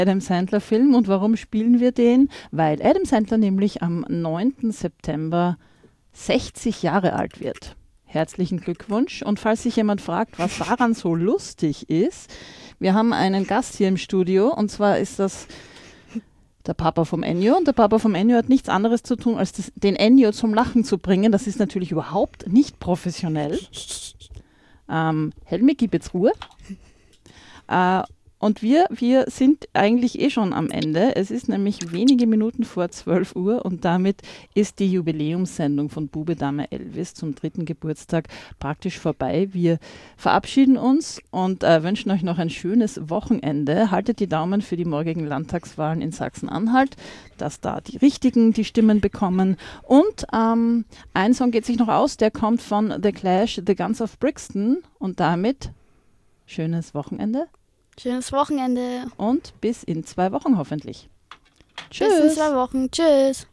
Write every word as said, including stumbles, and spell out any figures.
Adam Sandler-Film. Und warum spielen wir den? Weil Adam Sandler nämlich am neunten September sechzig Jahre alt wird. Herzlichen Glückwunsch. Und falls sich jemand fragt, was daran so lustig ist, wir haben einen Gast hier im Studio, und zwar ist das der Papa vom Ennio. Und der Papa vom Ennio hat nichts anderes zu tun, als das, den Ennio zum Lachen zu bringen. Das ist natürlich überhaupt nicht professionell. Ähm, Helmi, gib jetzt Ruhe. Äh, Und wir, wir sind eigentlich eh schon am Ende. Es ist nämlich wenige Minuten vor zwölf Uhr und damit ist die Jubiläumssendung von Bube Dame Elvis zum dritten Geburtstag praktisch vorbei. Wir verabschieden uns und äh, wünschen euch noch ein schönes Wochenende. Haltet die Daumen für die morgigen Landtagswahlen in Sachsen-Anhalt, dass da die Richtigen die Stimmen bekommen. Und ähm, ein Song geht sich noch aus, der kommt von The Clash, The Guns of Brixton. Und damit schönes Wochenende. Schönes Wochenende. Und bis in zwei Wochen hoffentlich. Tschüss. Bis in zwei Wochen. Tschüss.